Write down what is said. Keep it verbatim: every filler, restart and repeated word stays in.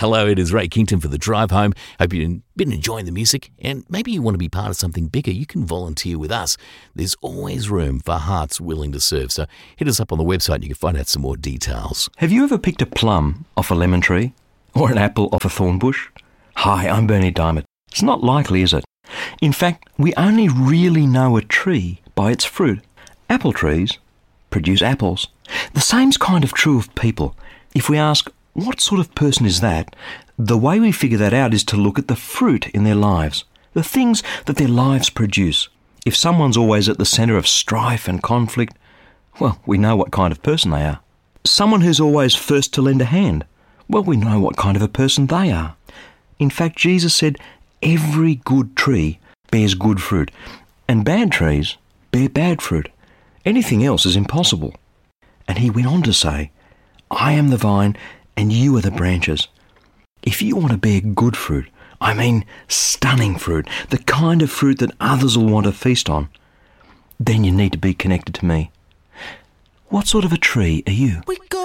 Hello, it is Ray Kington for The Drive Home. Hope you've been enjoying the music, and maybe you want to be part of something bigger. You can volunteer with us. There's always room for hearts willing to serve. So hit us up on the website and you can find out some more details. Have you ever picked a plum off a lemon tree or an apple off a thorn bush? Hi, I'm Bernie Diamond. It's not likely, is it? In fact, we only really know a tree by its fruit. Apple trees produce apples. The same's kind of true of people. If we ask, what sort of person is that? The way we figure that out is to look at the fruit in their lives, the things that their lives produce. If someone's always at the centre of strife and conflict, well, we know what kind of person they are. Someone who's always first to lend a hand, well, we know what kind of a person they are. In fact, Jesus said, every good tree bears good fruit, and bad trees bear bad fruit. Anything else is impossible. And he went on to say, I am the vine and you are the branches. If you want to bear good fruit, I mean stunning fruit, the kind of fruit that others will want to feast on, then you need to be connected to me. What sort of a tree are you? We got